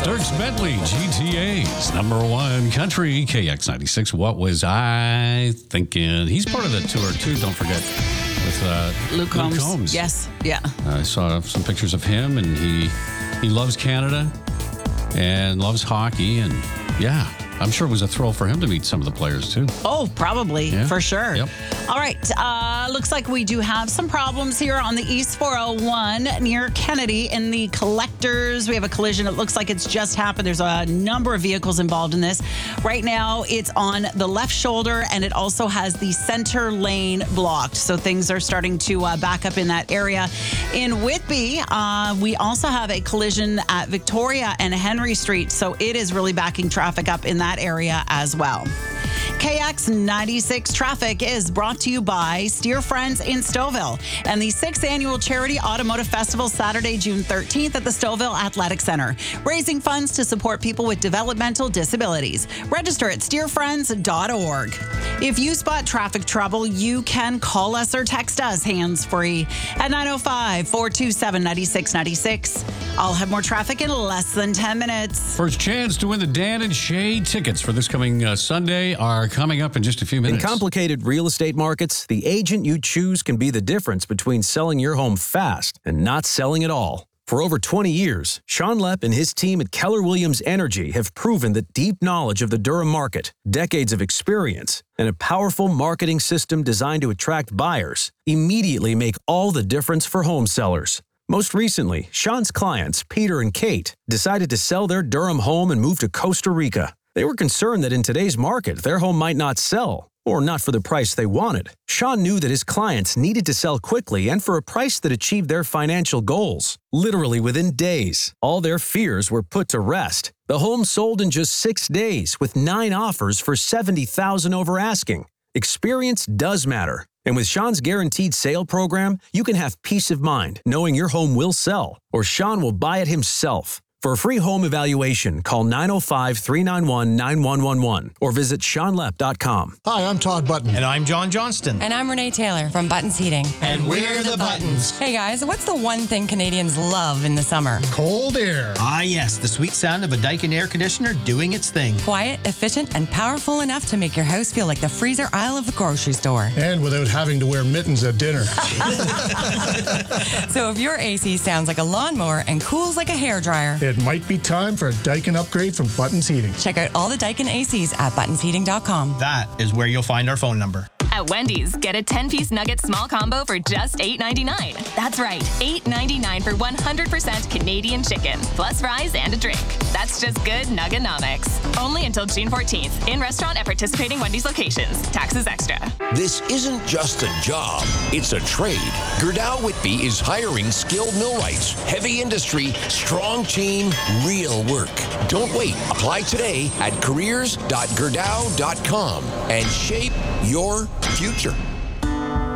Dierks Bentley, GTA's number one country, KX96. What was I thinking? He's part of the tour, too, don't forget, with Luke Combs. Yes, yeah. I saw some pictures of him, and he loves Canada and loves hockey, and yeah. I'm sure it was a thrill for him to meet some of the players, too. Oh, probably, for sure. Yep. All right. Looks like we do have some problems here on the East 401 near Kennedy in the collectors. We have a collision. It looks like it's just happened. There's a number of vehicles involved in this. Right now, it's on the left shoulder, and it also has the center lane blocked. So things are starting to back up in that area. In Whitby, we also have a collision at Victoria and Henry Street. So it is really backing traffic up in that area as well. KX96 traffic is brought to you by Steer Friends in Stouffville and the 6th Annual Charity Automotive Festival, Saturday, June 13th at the Stouffville Athletic Center, raising funds to support people with developmental disabilities. Register at steerfriends.org. If you spot traffic trouble, you can call us or text us hands-free at 905-427-9696. I'll have more traffic in less than 10 minutes. First chance to win the Dan and Shay tickets for this coming Sunday are coming up in just a few minutes. In complicated real estate markets, the agent you choose can be the difference between selling your home fast and not selling at all. For over 20 years, Sean Lepp and his team at Keller Williams Energy have proven that deep knowledge of the Durham market, decades of experience, and a powerful marketing system designed to attract buyers immediately make all the difference for home sellers. Most recently, Sean's clients, Peter and Kate, decided to sell their Durham home and move to Costa Rica. They were concerned that in today's market, their home might not sell, or not for the price they wanted. Sean knew that his clients needed to sell quickly and for a price that achieved their financial goals. Literally within days, all their fears were put to rest. The home sold in just 6 days with 9 offers for $70,000 over asking. Experience does matter. And with Sean's Guaranteed Sale program, you can have peace of mind knowing your home will sell, or Sean will buy it himself. For a free home evaluation, call 905-391-9111 or visit SeanLepp.com. Hi, I'm Todd Button. And I'm John Johnston. And I'm Renee Taylor from Buttons Heating. And we're the Buttons. Hey guys, what's the one thing Canadians love in the summer? Cold air. Ah yes, the sweet sound of a Daikin air conditioner doing its thing. Quiet, efficient, and powerful enough to make your house feel like the freezer aisle of the grocery store. And without having to wear mittens at dinner. So if your AC sounds like a lawnmower and cools like a hairdryer, It might be time for a Daikin upgrade from Buttons Heating. check out all the Daikin ACs at buttonsheating.com. That is where you'll find our phone number. At Wendy's, get a 10-piece nugget small combo for just $8.99. That's right, $8.99 for 100% Canadian chicken, plus fries and a drink. That's just good Nuggenomics. Only until June 14th. In restaurant at participating Wendy's locations. Taxes extra. This isn't just a job, it's a trade. Gerdau Whitby is hiring skilled millwrights, heavy industry, strong team, real work. Don't wait. Apply today at careers.gerdau.com and shape your future.